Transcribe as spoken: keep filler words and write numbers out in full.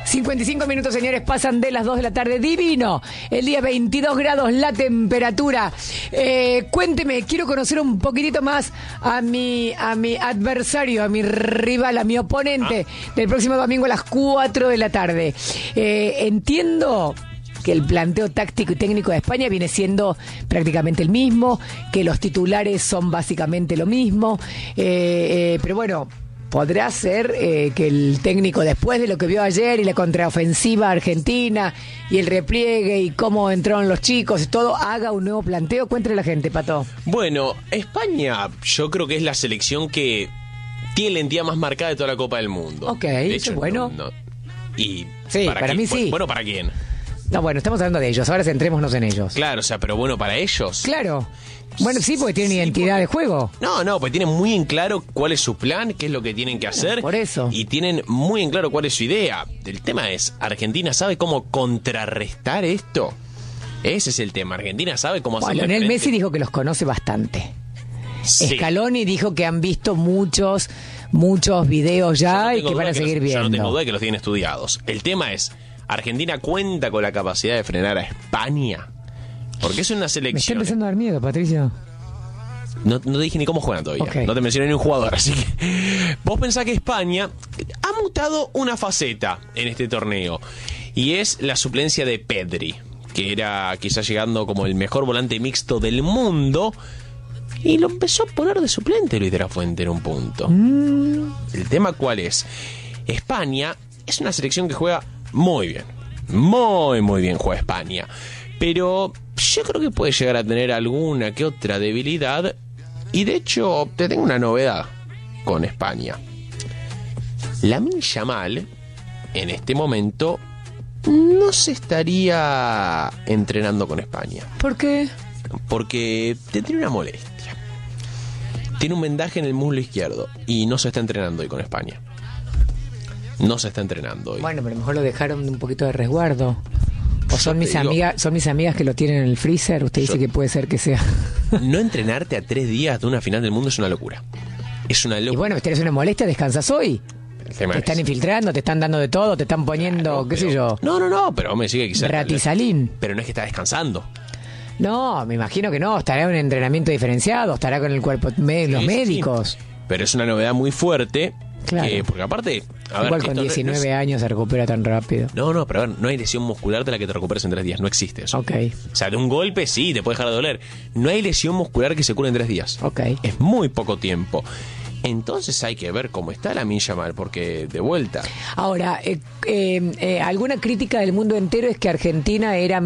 cincuenta y cinco minutos, señores, pasan de las dos de la tarde. Divino. El día veintidós grados la temperatura. Eh, cuénteme, quiero conocer un poquitito más a mi, a mi adversario, a mi rival, a mi oponente ah. del próximo domingo a las cuatro de la tarde. Eh, entiendo que el planteo táctico y técnico de España viene siendo prácticamente el mismo, que los titulares son básicamente lo mismo, eh, eh, pero bueno, podrá ser eh, que el técnico, después de lo que vio ayer y la contraofensiva argentina y el repliegue y cómo entraron los chicos y todo, haga un nuevo planteo. Cuéntale a la gente, Pato. Bueno, España yo creo que es la selección que tiene la entidad más marcada de toda la Copa del Mundo. Ok, de hecho, eso bueno. No, no. Y sí, para, para mí sí. Bueno, ¿para quién? No, bueno, estamos hablando de ellos, ahora centrémonos en ellos. Claro, o sea, pero bueno, para ellos. Claro. Bueno, sí, porque tienen sí, identidad porque... de juego. No, no, pues tienen muy en claro cuál es su plan, qué es lo que tienen que hacer. Por eso. Y tienen muy en claro cuál es su idea. El tema es, ¿Argentina sabe cómo contrarrestar esto? Ese es el tema. Argentina sabe cómo hacerlo. Bueno, Lionel Messi dijo que los conoce bastante. Sí. Scaloni dijo que han visto muchos, muchos videos ya no y que van a seguir los, viendo. Yo no tengo duda de que los tienen estudiados. El tema es, ¿Argentina cuenta con la capacidad de frenar a España? Porque es una selección. Me está empezando a dar miedo, Patricio. No, no te dije ni cómo juegan todavía. Okay. No te mencioné ni un jugador. Así que vos pensás que España ha mutado una faceta en este torneo. Y es la suplencia de Pedri, que era quizás llegando como el mejor volante mixto del mundo. Y lo empezó a poner de suplente Luis de la Fuente en un punto. Mm. El tema ¿cuál es? España es una selección que juega muy bien. Muy, muy bien juega España. Pero yo creo que puede llegar a tener alguna que otra debilidad. Y de hecho, te tengo una novedad con España. Lamine Yamal, en este momento, no se estaría entrenando con España. ¿Por qué? Porque te tiene una molestia. Tiene un vendaje en el muslo izquierdo y no se está entrenando hoy con España. No se está entrenando hoy. Bueno, pero mejor lo dejaron un poquito de resguardo. O son mis digo, amigas, son mis amigas que lo tienen en el freezer. Usted dice yo, que puede ser que sea. No entrenarte a tres días de una final del mundo es una locura. Es una locura. Y bueno, si tenés una molestia, descansas hoy. Te es. están infiltrando, te están dando de todo, te están poniendo, claro, qué pero, sé yo. No, no, no, pero me sigue quizás. Ratizalín. Pero no es que está descansando. No, me imagino que no. Estará en un entrenamiento diferenciado, estará con el cuerpo, me, los sí, médicos. Sí. Pero es una novedad muy fuerte. Claro. Que, porque aparte... A Igual ver, con diecinueve no es... años se recupera tan rápido. No, no, pero a ver, no hay lesión muscular de la que te recuperes en tres días. No existe eso. Ok. O sea, de un golpe sí, te puede dejar de doler. No hay lesión muscular que se cure en tres días. Ok. Es muy poco tiempo. Entonces hay que ver cómo está Lamine Yamal, porque de vuelta. Ahora, eh, eh, eh, alguna crítica del mundo entero es que Argentina era